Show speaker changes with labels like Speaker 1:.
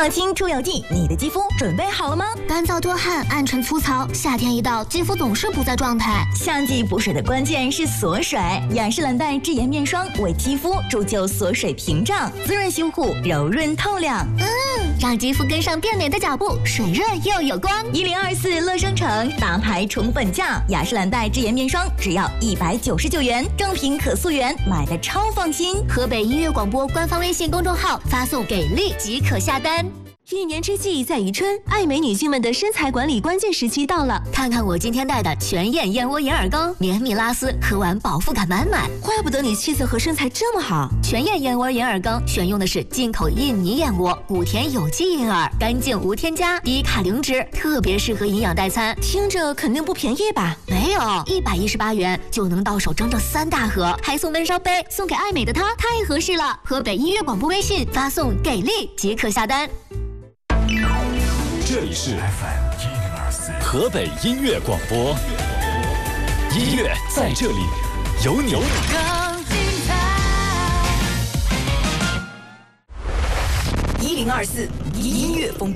Speaker 1: 小青出游记，你的肌肤准备好了吗？
Speaker 2: 干燥多汗、暗沉粗糙，夏天一到，肌肤总是不在状态。
Speaker 1: 夏季补水的关键是锁水，雅诗兰黛智颜面霜为肌肤铸就锁水屏障，滋润修护，柔润透亮。
Speaker 2: 让肌肤跟上变美的脚步，水润又有光。
Speaker 1: 1024乐生城大牌宠粉价，雅诗兰黛智颜面霜只要199元，正品可溯源，买的超放心。
Speaker 2: 河北音乐广播官方微信公众号发送“给力”即可下单。
Speaker 3: 一年之计在于春，爱美女性们的身材管理关键时期到了。
Speaker 2: 看看我今天带的全燕燕窝银耳羹，绵密拉丝，喝完饱腹感满满。
Speaker 3: 怪不得你气色和身材这么好。
Speaker 2: 全燕燕窝银耳羹选用的是进口印尼燕窝，谷田有机银耳，干净无添加，低卡零脂，特别适合营养代餐。
Speaker 3: 听着肯定不便宜吧？
Speaker 2: 没有，118元就能到手整整3大盒，还送闷烧杯，送给爱美的她太合适了。河北音乐广播微信发送“给力”即可下单。
Speaker 4: 这里是 FM 104河北音乐广播，音乐在这里，有你。
Speaker 1: 1024音乐风暴。